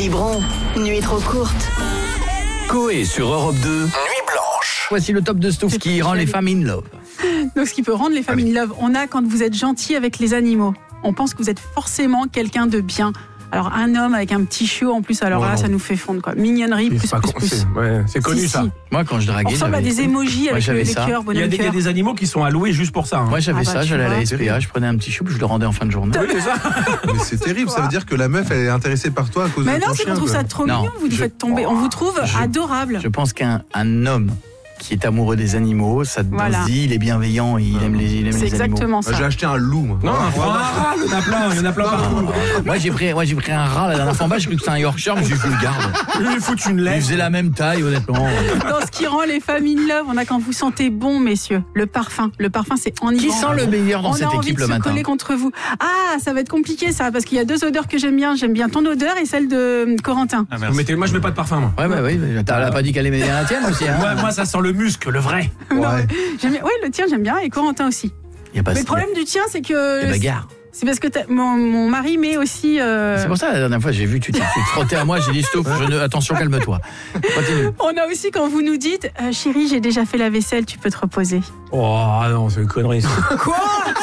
biberon, nuit trop courte. Coé sur Europe 2, Nuit Blanche. Voici le top de Stouff qui rend les femmes in love. Donc, ce qui peut rendre les femmes in love, on a quand vous êtes gentil avec les animaux. On pense que vous êtes forcément quelqu'un de bien. Alors, un homme avec un petit chiot, en plus, alors là, ça nous fait fondre, quoi. Mignonnerie, plus. C'est connu, ça. Moi, quand je draguais, On ressemble à des emojis avec les cœurs, Il y a des animaux qui sont alloués juste pour ça. Moi, j'avais Ah bah, j'allais à la tu SPA, je prenais un petit chou, puis je le rendais en fin de journée. Oui, c'est ça. Mais c'est terrible, ça veut dire que la meuf elle est intéressée par toi à cause Mais de ton non, c'est chien. qu'on trouve quoi. ça trop Non, mignon, vous nous faites tomber. On vous trouve adorable. Je pense qu'un homme qui est amoureux des animaux, ça on se dit, il est bienveillant, il aime les animaux. C'est exactement ça. J'ai acheté un loup, moi. Non, il y en a plein, il y en a plein partout. Moi, j'ai pris un rat la dernière fois en bas, j'ai cru que c'était un Yorkshire, mais j'ai vu le garde. Lui, il fout une Il lettre. faisait la même taille, honnêtement. Dans ce qui rend les femmes in love, on a quand vous sentez bon, messieurs, le parfum. Le parfum, c'est enivrant. Qui sent le meilleur dans On cette a envie équipe de le se matin? coller contre vous. Ah, ça va être compliqué ça, parce qu'il y a deux odeurs que j'aime bien. J'aime bien ton odeur et celle de Corentin. Moi, je mets pas de parfum, moi. Ouais, t'as pas dit qu'elle aimait bien la tienne aussi, hein? Moi, ça sent le musc, le vrai. Ouais. Oui, le tien, j'aime bien, et Corentin aussi. Y a pas Mais le problème du tien, c'est que. Les bagarres. C'est parce que mon mari met aussi. C'est pour ça, la dernière fois, j'ai vu, tu te frottais à moi, j'ai dit, Stouff, attention, calme-toi. Continue. On a aussi quand vous nous dites, chérie, j'ai déjà fait la vaisselle, tu peux te reposer. Oh non, c'est une connerie. Ça. Quoi?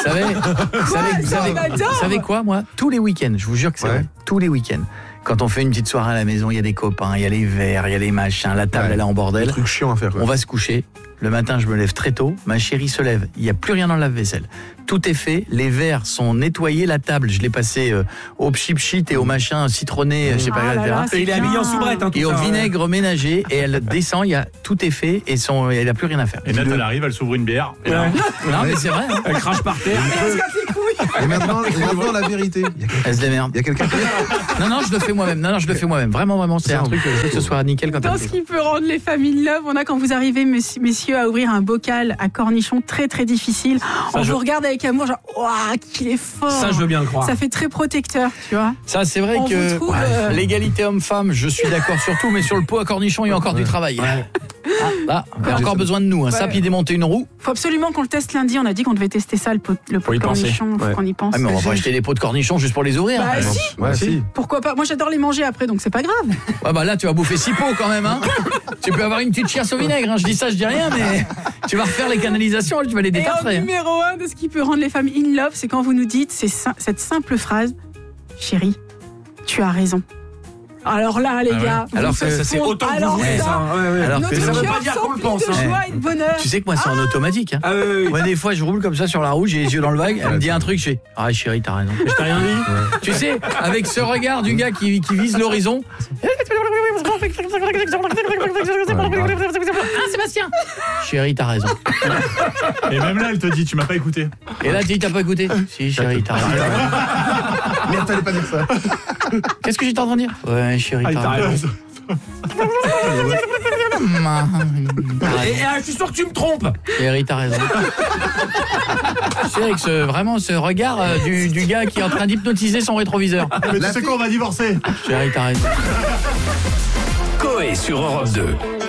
Vous savez quoi, moi? Tous les week-ends, je vous jure que c'est vrai, tous les week-ends. Quand on fait une petite soirée à la maison, il y a des copains, il y a les verres, il y a les machins, la table elle est en bordel. Des trucs chiants à faire. On va se coucher. Le matin, je me lève très tôt. Ma chérie se lève. Il n'y a plus rien dans le lave-vaisselle. Tout est fait. Les verres sont nettoyés. La table, je l'ai passée au chip shit et au machin citronné, je sais pas, etc. Et il est habillé en soubrette. Tout Et au ça, vinaigre ménager. Et elle descend. Tout est fait et elle n'a plus rien à faire. Et Nat, elle arrive, elle s'ouvre une bière. Ouais. Non, mais c'est vrai. Hein. Elle crache par terre. Et maintenant, la vérité. Elle se démerde. Il y a quelqu'un qui Non, je le fais moi-même. Vraiment. C'est un truc, je veux que ce soit nickel quand Dans elle ce fait. qui peut rendre les familles in love, on a quand vous arrivez, messieurs, à ouvrir un bocal à cornichons très très difficile. On vous regarde avec amour, genre, waouh, qu'il est fort. Ça, je veux bien le croire. Ça fait très protecteur, tu vois. Ça, c'est vrai On que vous trouve, l'égalité homme-femme, je suis d'accord sur tout, mais sur le pot à cornichons, il y a encore du travail. Là, il y a encore besoin de nous. Ça, puis démonter une roue. Faut absolument qu'on le teste lundi. On a dit qu'on devait tester ça, le pot de cornichons. Faut qu'on y pense. Ah, mais on va pas acheter des pots de cornichons juste pour les ouvrir. Bah, si. Ouais, si. Pourquoi pas? Moi, j'adore les manger après, donc c'est pas grave. Ouais, bah là, tu vas bouffer 6 pots quand même. Hein. Tu peux avoir une petite chiasse au vinaigre. Hein. Je dis rien, mais tu vas refaire les canalisations, tu vas les Et en détartrer. numéro 1 de ce qui peut rendre les femmes in love, c'est quand vous nous dites cette simple phrase: chérie, tu as raison. Alors là, les gars, Alors vous que faites C'est fondre. autant que Alors vous voulez, ça, ça. Alors notre que ça veut cœur pas dire qu'on le s'emplit pense. de joie et de bonheur. Tu sais que moi, c'est en automatique. Hein. Ah oui. Moi, des fois, je roule comme ça sur la route, j'ai les yeux dans le vague. Elle me dit un truc, je fais ah chérie, t'as raison. Je t'ai rien dit. Tu sais, avec ce regard du gars qui vise l'horizon. Ah, Sébastien. Chérie, t'as raison. Et même là, elle te dit, tu m'as pas écouté. Et là, tu dis, t'as pas écouté? Si, chérie, t'as raison. Merde, fallait pas dire ça. Qu'est-ce que j'étais en train de dire? Ouais, chérie, t'as raison. Et je suis sûr que tu me trompes. Chérie, t'as raison. C'est avec ce regard du gars qui est en train d'hypnotiser son rétroviseur. Mais tu sais quoi, on va divorcer. Chérie, t'as raison. Coé sur Europe 2.